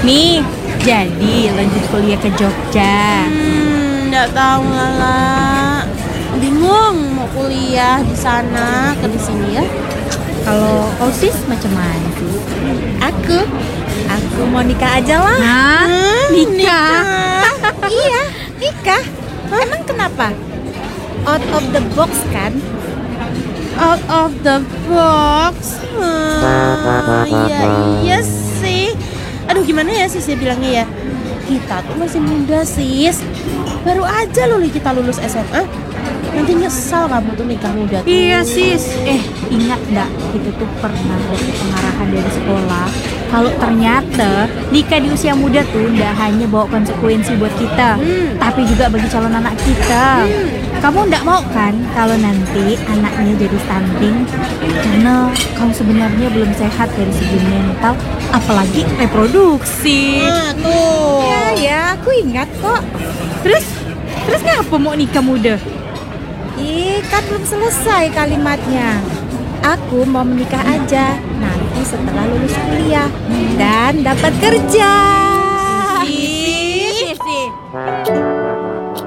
Nih, jadi lanjut kuliah ke Jogja. Nggak tahu Lala. Bingung mau kuliah di sana ke di sini ya. Kalau kau sis macam mana sih? Aku mau nikah aja lah. Hah? Nikah? Iya, nikah. Emang kenapa? Out of the box kan? Out of the box. Iya sih. Aduh gimana ya sis ya bilangnya ya. Kita tuh masih muda sis. Baru aja kita lulus SMA. Nanti nyesal kamu tuh nikah muda tuh. Iya sis. Ingat nggak? Kita tuh pernah dapat pengarahan dari sekolah. Kalau ternyata nikah di usia muda tuh nggak hanya bawa konsekuensi buat kita, tapi juga bagi calon anak kita. Kamu nggak mau kan kalau nanti anaknya jadi stunting karena kamu sebenarnya belum sehat dari segi mental, apalagi reproduksi. Nah tuh. Ya, aku ingat kok. Terus ngapa mau nikah muda? Kan belum selesai kalimatnya. Aku mau menikah aja nanti setelah lulus kuliah dan dapat kerja. Sih.